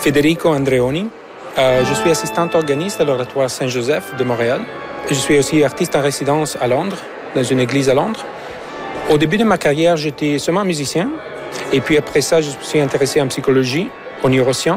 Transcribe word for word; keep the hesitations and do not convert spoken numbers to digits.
Federico Andreoni. Euh, je suis assistant organiste à l'Oratoire Saint-Joseph de Montréal. Je suis aussi artiste en résidence à Londres, dans une église à Londres. Au début de ma carrière, j'étais seulement musicien. Et puis après ça, je me suis intéressé en psychologie, aux neurosciences.